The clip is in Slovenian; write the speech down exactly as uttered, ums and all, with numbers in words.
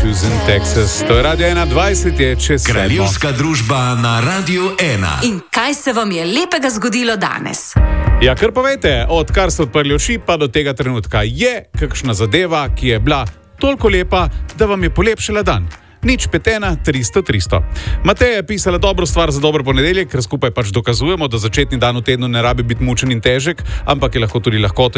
Houston, Texas. To je Radio ena, dvajset je čez sedmo. Kraljevska družba na Radio ena. In kaj se vam je lepega zgodilo danes? Ja, kar povejte, odkar ste odprli oči pa do tega trenutka, je kakšna zadeva, ki je bila toliko lepa, da vam je polepšala dan. Nič pet ena tristo tristo. Mateja je pisala dobro stvar za dober ponedeljek, ker skupaj pač dokazujemo, da začetni dan v tednu ne rabi biti mučen in težek, ampak je lahko tudi lahkoten